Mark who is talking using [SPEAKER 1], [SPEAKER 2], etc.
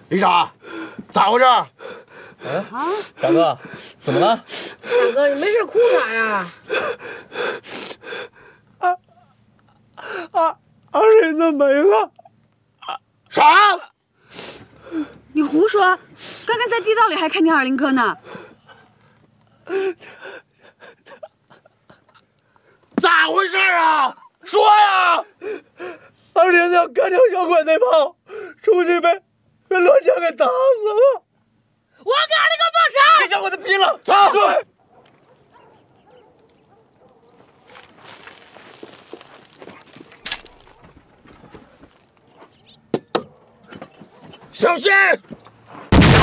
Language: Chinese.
[SPEAKER 1] 李傻，咋回事？
[SPEAKER 2] 大哥，怎么了？
[SPEAKER 3] 大哥，你没事哭啥呀？
[SPEAKER 2] 二人子没了。
[SPEAKER 1] 啥？
[SPEAKER 4] 你胡说！刚刚在地道里还看见二林哥呢。
[SPEAKER 1] 咋回事啊？说呀！
[SPEAKER 2] 二林子干掉小鬼那炮，出去被罗强给打死了。
[SPEAKER 3] 我给二林哥报仇！
[SPEAKER 2] 跟小鬼子拼了！
[SPEAKER 1] 走！
[SPEAKER 2] 对。
[SPEAKER 1] 小心！